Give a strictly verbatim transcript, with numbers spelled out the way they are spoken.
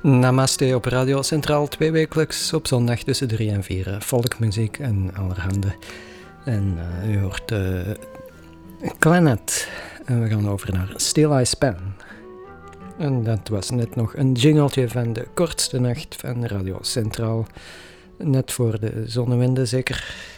Namaste op Radio Centraal, tweewekelijks op zondag tussen drie en vier. Folkmuziek en allerhande. En uh, u hoort uh, Clannad. En we gaan over naar Still I Span. En dat was net nog een jingeltje van de kortste nacht van Radio Centraal. Net voor de zonnewinden zeker.